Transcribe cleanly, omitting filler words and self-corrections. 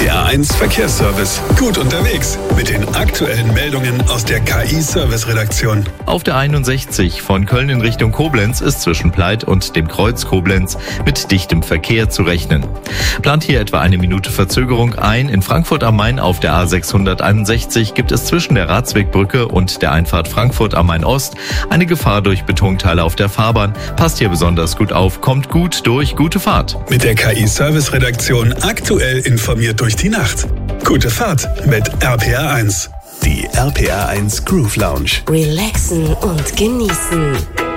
RPR1 Verkehrsservice. Gut unterwegs mit den aktuellen Meldungen aus der KI-Service-Redaktion. Auf der 61 von Köln in Richtung Koblenz ist zwischen Pleit und dem Kreuz Koblenz mit dichtem Verkehr zu rechnen. Plant hier etwa eine Minute Verzögerung ein. In Frankfurt am Main auf der A661 gibt es zwischen der Ratswegbrücke und der Einfahrt Frankfurt am Main Ost eine Gefahr durch Betonteile auf der Fahrbahn. Passt hier besonders gut auf, kommt gut durch, gute Fahrt. Mit der KI-Service-Redaktion aktuell informiert durch die Nacht. Gute Fahrt mit RPR1. Die RPR1 Groove Lounge. Relaxen und genießen.